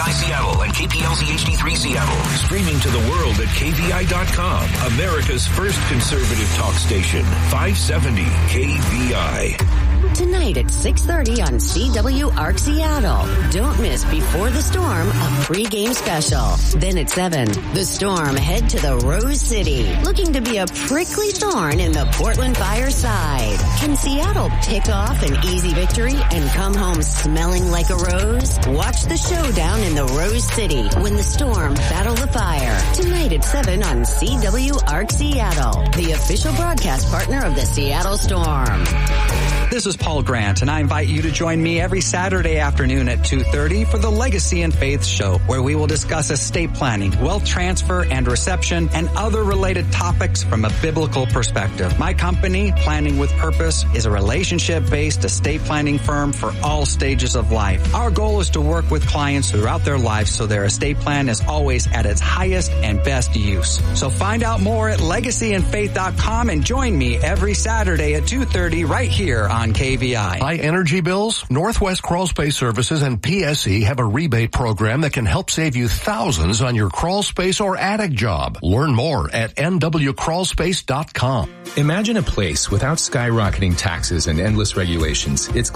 KVI Seattle and KPLZ HD3 Seattle. Streaming to the world at KVI.com. America's first conservative talk station. 570 KVI. Tonight at 6:30 on CWARC Seattle. Don't miss Before the Storm, a pregame special. Then at 7, the Storm head to the Rose City, looking to be a prickly thorn in the Portland Fire side. Can Seattle pick off an easy victory and come home smelling like a rose? Watch the showdown in the Rose City when the Storm battle the Fire. Tonight at 7 on CWARC Seattle, the official broadcast partner of the Seattle Storm. This is Paul Grant, and I invite you to join me every Saturday afternoon at 2:30 for the Legacy and Faith Show, where we will discuss estate planning, wealth transfer and reception, and other related topics from a biblical perspective. My company, Planning with Purpose, is a relationship-based estate planning firm for all stages of life. Our goal is to work with clients throughout their lives so their estate plan is always at its highest and best use. So find out more at legacyandfaith.com and join me every Saturday at 2:30 right here on KVI. High energy bills? Northwest Crawl Space Services and PSE have a rebate program that can help save you thousands on your crawl space or attic job. Learn more at nwcrawlspace.com. Imagine a place without skyrocketing taxes and endless regulations. It's